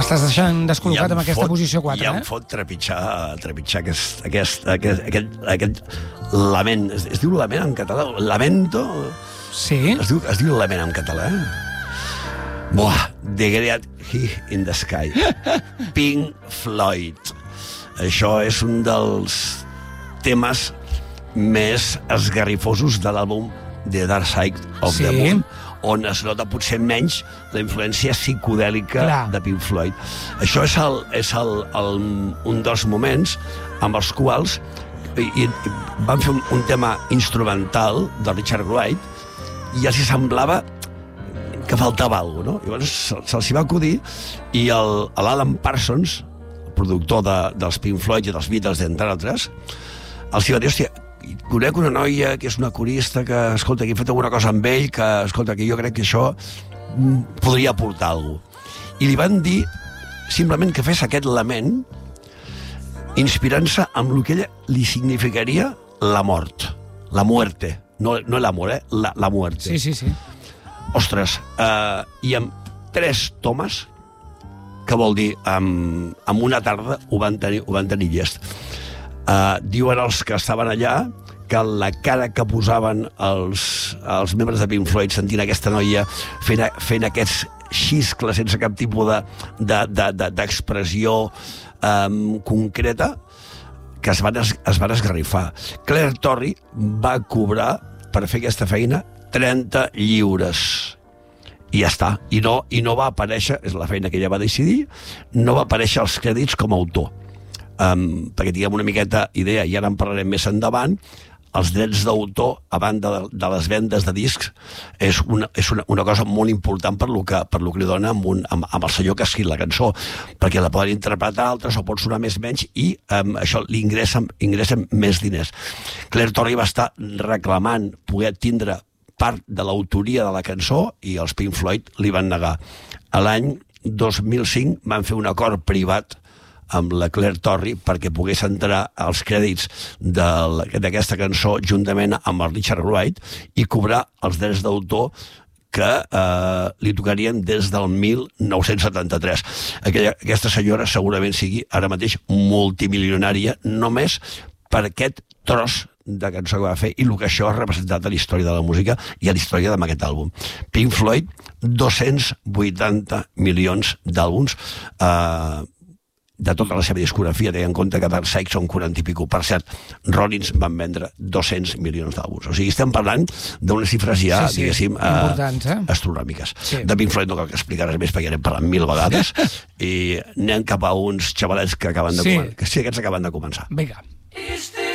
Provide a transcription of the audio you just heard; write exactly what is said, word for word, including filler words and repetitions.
M'estàs deixant descol·locat amb aquesta posició quatre, eh? I em fot trepitjar, trepitjar aquest, aquest, aquest, aquest, aquest lament. Es, es diu lament en català? Lamento? Sí. Es diu, es diu lament en català? Buah, The Great Hit in the Sky. Pink Floyd. Això és un dels temes més esgarrifosos de l'àlbum The Dark Side of sí. the Moon, on es nota potser menys la influència psicodèlica Clar. de Pink Floyd. Això és, el, és el, el, un dels moments amb els quals i, i van fer un, un tema instrumental de Richard Wright i els hi semblava que faltava alguna cosa, no? I llavors se'ls hi va acudir i l'Alan Parsons, el productor de, dels Pink Floyd i dels Beatles, entre altres, els hi va dir, hòstia, conec una noia que és una corista que, escolta, que he fet alguna cosa amb ell, que, escolta, que jo crec que això podria aportar alguna cosa. I li van dir simplement que fes aquest lament inspirant-se amb el que ella li significaria la mort, la muerte, no, no l'amor, eh? La, la muerte. Sí, sí, sí. Ostres, eh, i amb tres tomes, que vol dir, amb, amb una tarda ho van tenir, ho van tenir llest. Uh, diuen els que estaven allà que la cara que posaven els, els membres de Pink Floyd sentint aquesta noia fent, fent aquests xiscles sense cap tipus d'expressió de, de, de, um, concreta, que es van, es, es van esgarrifar. Claire Torrey va cobrar per fer aquesta feina trenta lliures. I ja està. I no, i no va aparèixer, és la feina que ella va decidir, no va aparèixer als crèdits com a autor. Um, perquè tinguem una miqueta idea, i ara en parlarem més endavant, els drets d'autor, a banda de, de les vendes de discs, és una, és una, una cosa molt important per lo que, per lo que li dona amb, un, amb, amb el senyor que ha escrit la cançó, perquè la poden interpretar altres o pot sonar més menys i um, això li ingressen, ingressen més diners. Claire Torrey va estar reclamant poder tindre part de l'autoria de la cançó i els Pink Floyd li van negar. A l'any dos mil cinc van fer un acord privat amb la Claire Torrey perquè pogués entrar als crèdits d'aquesta cançó juntament amb el Richard Wright i cobrar els drets d'autor que eh, li tocarien des del mil nou-cents setanta-tres. Aquella, aquesta senyora segurament sigui ara mateix multimilionària només per aquest tros de cançó que va fer i el que això ha representat a la història de la música i a la història d'aquest àlbum. Pink Floyd, dos-cents vuitanta milions d'àlbums eh, de tota la seva discografia, tenint en compte que Dark Side són quaranta i pico. Per cert, Rollins van vendre dos-cents milions d'àlbums. O sigui, estem parlant d'unes xifres ja, sí, sí, diguéssim, importants, eh? astronòmiques. Sí. De Pink Floyd no cal que explicar res més perquè n'hem parlat mil vegades i anem cap a uns xavalets que acaben de, sí. que sí, aquests acaben de començar. Vinga.